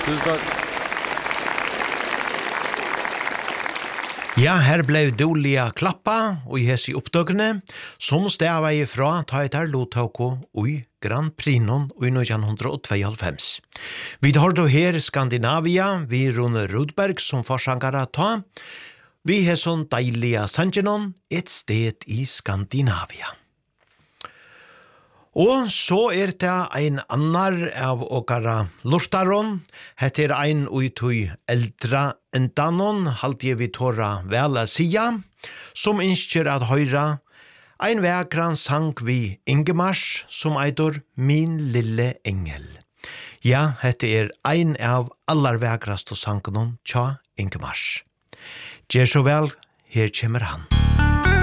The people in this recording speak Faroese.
Tusen takk. Ja, her ble Dolia klappa, og i hese oppdøkene, som stava ifra ta etter Lotauko ui Grand Prix'non ui 1992. Vi har då her Skandinavia, vi Rune Rudberg som forsangara ta, vi har sånn deilige sangenon, et sted i Skandinavia. Og så det ein annar av åkara lustaron, heter ein uitui eldra endanon, halt vi tåra vela sia, som innskjer at høyra ein vekran sang vi Ingemars, som eitor Min lille engel. Ja, hette ein av allar vekraste sangenon tja Ingemars. Gjer så vel, her kommer han.